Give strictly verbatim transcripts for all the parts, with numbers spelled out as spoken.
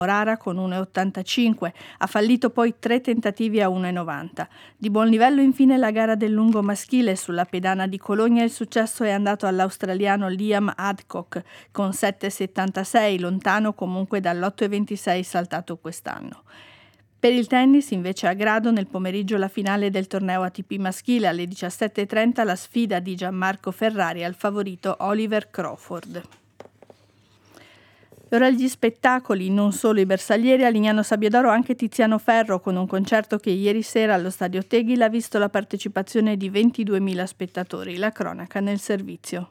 Rara con uno virgola ottantacinque, ha fallito poi tre tentativi a uno virgola novanta. Di buon livello infine la gara del lungo maschile sulla pedana di Cologna. Il successo è andato all'australiano Liam Adcock con sette virgola settantasei, lontano comunque dall'otto virgola ventisei saltato quest'anno. Per il tennis invece a Grado nel pomeriggio la finale del torneo A T P maschile, alle diciassette e trenta la sfida di Gianmarco Ferrari al favorito Oliver Crawford. E ora gli spettacoli, non solo i bersaglieri, a Lignano Sabbiadoro anche Tiziano Ferro con un concerto che ieri sera allo Stadio Tegil ha visto la partecipazione di ventiduemila spettatori. La cronaca nel servizio.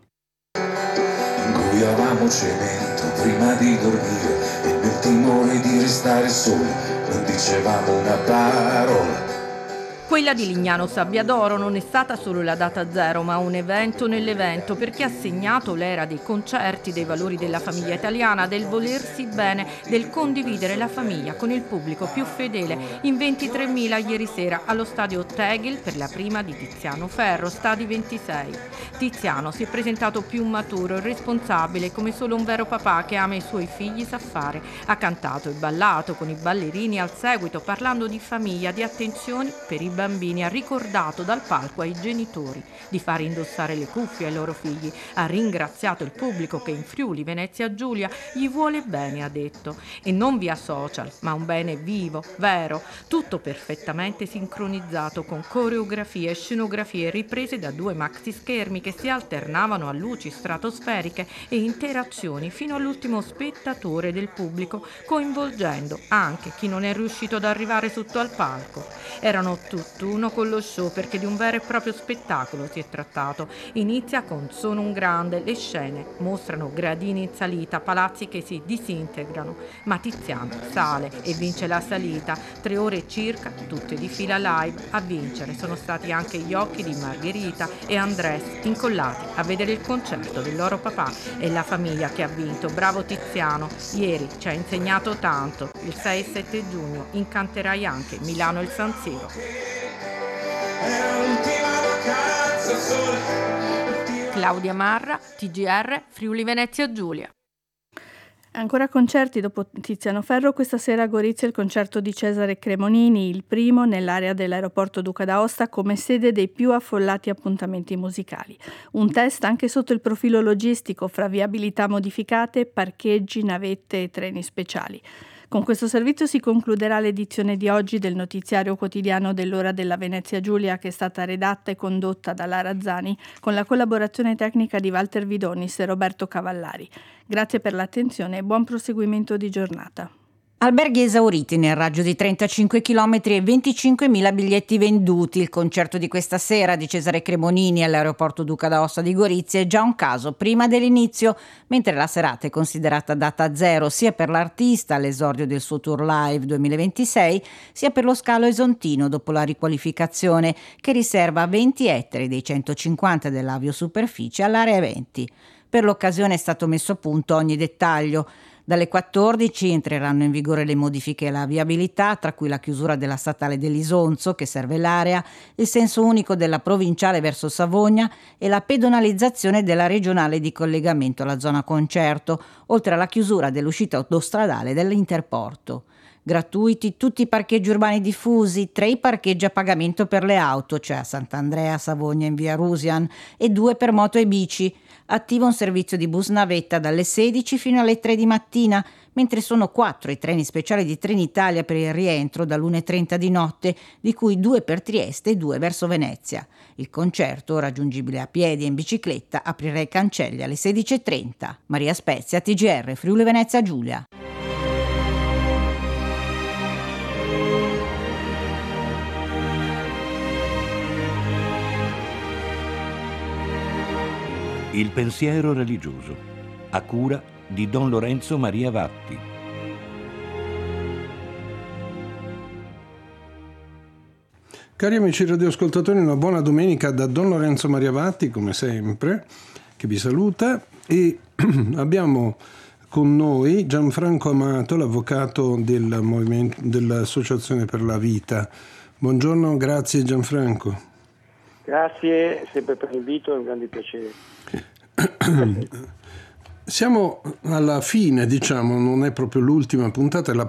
Ingoiavamo cemento prima di dormire e nel timore di restare soli non dicevamo una parola. Quella di Lignano Sabbiadoro non è stata solo la data zero, ma un evento nell'evento, perché ha segnato l'era dei concerti, dei valori della famiglia italiana, del volersi bene, del condividere la famiglia con il pubblico più fedele. In ventitremila ieri sera allo Stadio Tegil per la prima di Tiziano Ferro, Stadi ventisei. Tiziano si è presentato più maturo e responsabile, come solo un vero papà che ama i suoi figli sa fare. Ha cantato e ballato con i ballerini al seguito, parlando di famiglia, di attenzioni per i bambini, ha ricordato dal palco ai genitori di fare indossare le cuffie ai loro figli, ha ringraziato il pubblico che in Friuli Venezia Giulia gli vuole bene, ha detto, e non via social, ma un bene vivo, vero, tutto perfettamente sincronizzato con coreografie e scenografie riprese da due maxi schermi che si alternavano a luci stratosferiche e interazioni fino all'ultimo spettatore del pubblico, coinvolgendo anche chi non è riuscito ad arrivare sotto al palco. Erano tutt'uno con lo show, perché di un vero e proprio spettacolo si è trattato. Inizia con Sono un grande, le scene mostrano gradini in salita, palazzi che si disintegrano, ma Tiziano sale e vince la salita, tre ore circa, tutte di fila live. A vincere sono stati anche gli occhi di Margherita e Andrés, incollati a vedere il concerto del loro papà, e la famiglia che ha vinto. Bravo Tiziano, ieri ci ha insegnato tanto. Il sei e sette giugno incanterai anche Milano e il San Siro. Claudia Marra, T G R, Friuli Venezia Giulia. Ancora concerti dopo Tiziano Ferro, questa sera a Gorizia il concerto di Cesare Cremonini, il primo nell'area dell'aeroporto Duca d'Aosta come sede dei più affollati appuntamenti musicali. Un test anche sotto il profilo logistico fra viabilità modificate, parcheggi, navette e treni speciali. Con questo servizio si concluderà l'edizione di oggi del notiziario quotidiano dell'Ora della Venezia Giulia, che è stata redatta e condotta da Lara Zani con la collaborazione tecnica di Walter Vidonis e Roberto Cavallari. Grazie per l'attenzione e buon proseguimento di giornata. Alberghi esauriti nel raggio di trentacinque chilometri e venticinquemila biglietti venduti. Il concerto di questa sera di Cesare Cremonini all'aeroporto Duca d'Aosta di Gorizia è già un caso prima dell'inizio, mentre la serata è considerata data zero sia per l'artista all'esordio del suo tour live duemilaventisei, sia per lo scalo esontino dopo la riqualificazione che riserva venti ettari dei centocinquanta dell'aviosuperficie all'area eventi. Per l'occasione è stato messo a punto ogni dettaglio. Dalle quattordici entreranno in vigore le modifiche alla viabilità, tra cui la chiusura della statale dell'Isonzo, che serve l'area, il senso unico della provinciale verso Savogna e la pedonalizzazione della regionale di collegamento alla zona concerto, oltre alla chiusura dell'uscita autostradale dell'Interporto. Gratuiti tutti i parcheggi urbani diffusi, tre i parcheggi a pagamento per le auto, cioè a Sant'Andrea, Savogna in via Rusian, e due per moto e bici. Attiva un servizio di bus navetta dalle sedici fino alle tre di mattina, mentre sono quattro i treni speciali di Trenitalia per il rientro dall'una e trenta di notte, di cui due per Trieste e due verso Venezia. Il concerto, raggiungibile a piedi e in bicicletta, aprirà i cancelli alle sedici e trenta. Maria Spezia, T G R, Friuli Venezia Giulia. Il pensiero religioso, a cura di Don Lorenzo Maria Vatti. Cari amici radioascoltatori, una buona domenica da Don Lorenzo Maria Vatti, come sempre, che vi saluta, e abbiamo con noi Gianfranco Amato, l'avvocato del movimento, dell'Associazione per la Vita. Buongiorno, grazie Gianfranco. Grazie sempre per l'invito, è un grande piacere. Siamo alla fine, diciamo, non è proprio l'ultima puntata, è la